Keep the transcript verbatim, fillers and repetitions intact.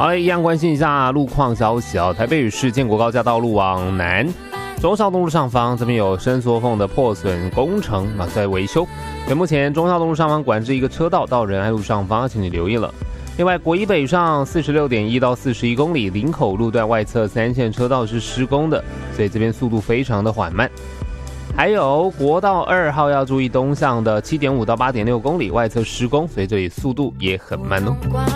好，一样关心一下路况消息哦。台北市建国高架道路往南，忠孝东路上方这边有伸缩缝的破损工程啊，在维修。所以目前忠孝东路上方管制一个车道到仁爱路上方，请你留意了。另外，国一北上 四十六点一 到四十一公里，林口路段外侧三线车道是施工的，所以这边速度非常的缓慢。还有国道二号要注意东向的 七点五 到 八点六公里外侧施工，所以这里速度也很慢哦。